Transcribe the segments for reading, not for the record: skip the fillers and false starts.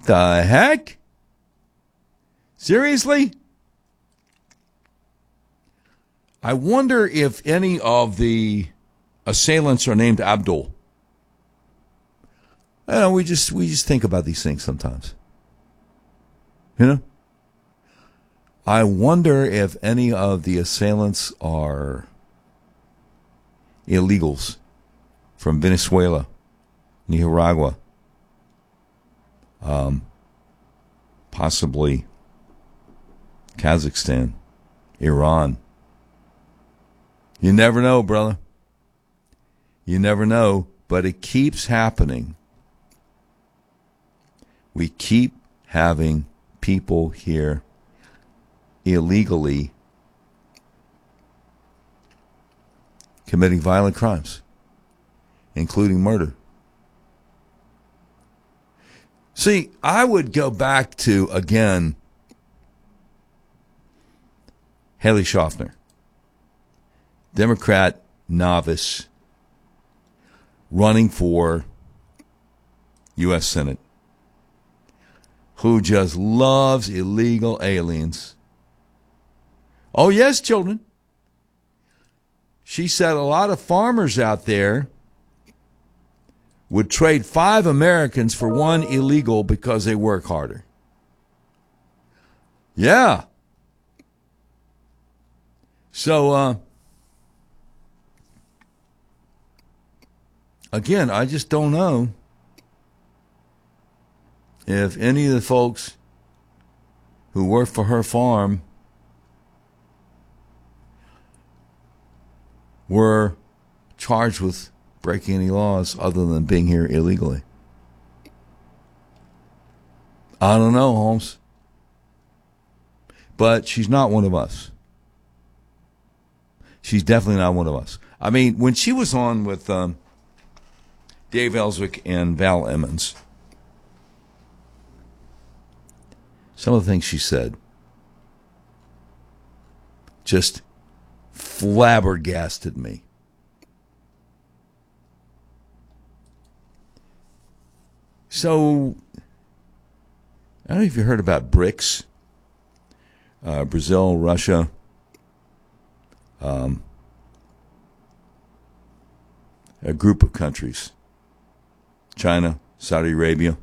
The heck? Seriously? I wonder if any of the assailants are named Abdul. I know, we just think about these things sometimes. You know? I wonder if any of the assailants are illegals from Venezuela, Nicaragua, possibly Kazakhstan, Iran. You never know, brother. You never know, but it keeps happening. We keep having people here illegally committing violent crimes, including murder. See, I would go back to, again, Haley Schaffner, Democrat novice, running for U.S. Senate, who just loves illegal aliens. Oh, yes, children. She said a lot of farmers out there would trade 5 Americans for 1 illegal because they work harder. Yeah. So, again, I just don't know if any of the folks who work for her farm were charged with breaking any laws other than being here illegally. I don't know, Holmes. But she's not one of us. She's definitely not one of us. I mean, when she was on with Dave Ellswick and Val Emmons, some of the things she said just flabbergasted me. So, I don't know if you heard about BRICS, Brazil, Russia, a group of countries, China, Saudi Arabia,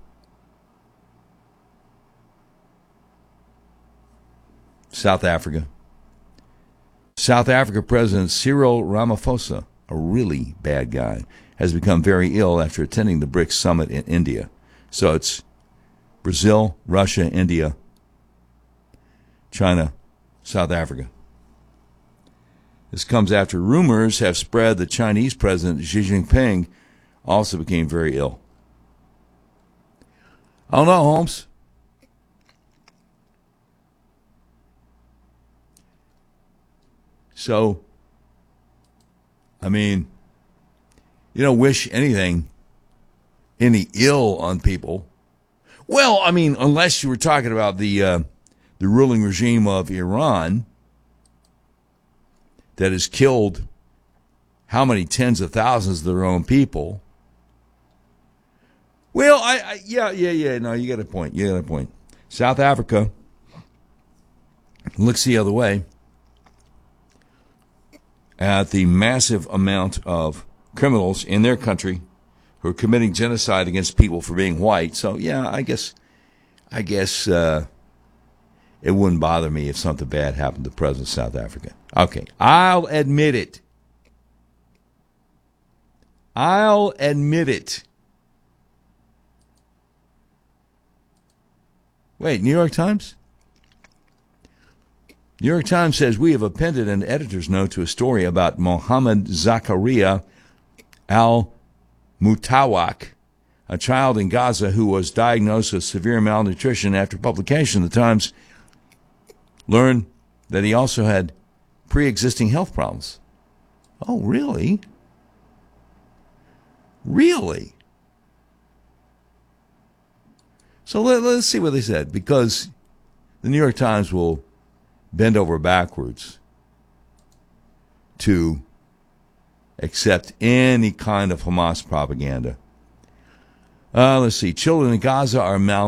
South Africa. South Africa President Cyril Ramaphosa, a really bad guy, has become very ill after attending the BRICS summit in India. So it's Brazil, Russia, India, China, South Africa. This comes after rumors have spread that Chinese President Xi Jinping also became very ill. I don't know, Holmes. So, I mean, you don't wish any ill on people. Well, I mean, unless you were talking about the ruling regime of Iran that has killed how many tens of thousands of their own people. Well, no, you got a point. South Africa looks the other way at the massive amount of criminals in their country who are committing genocide against people for being white. So, yeah, I guess it wouldn't bother me if something bad happened to the president of South Africa. Okay, I'll admit it. Wait, New York Times? New York Times says we have appended an editor's note to a story about Mohammed Zakaria al-Mutawak, a child in Gaza who was diagnosed with severe malnutrition. After publication, the Times learned that he also had pre-existing health problems. Oh, really? Really? So let's see what they said, because the New York Times will bend over backwards to accept any kind of Hamas propaganda. Let's see. Children in Gaza are